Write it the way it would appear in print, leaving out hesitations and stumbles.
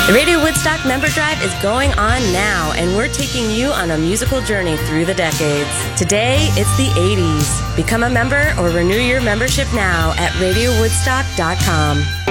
The Radio Woodstock Member Drive is going on now, and we're taking you on a musical journey through the decades. Today, it's the 80s. Become a member or renew your membership now at RadioWoodstock.com.